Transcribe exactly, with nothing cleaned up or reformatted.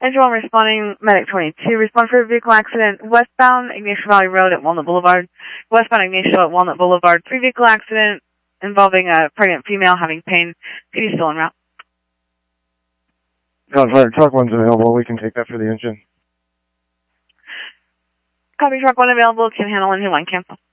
Engine one responding, Medic twenty-two. Respond for a vehicle accident westbound Ignacio Valley Road at Walnut Boulevard. Westbound Ignacio at Walnut Boulevard. Three vehicle accident involving a pregnant female having pain. P D still en route. Gunfire, truck one's available. We can take that for the engine. Copy, truck one available. Can handle engine one. Cancel.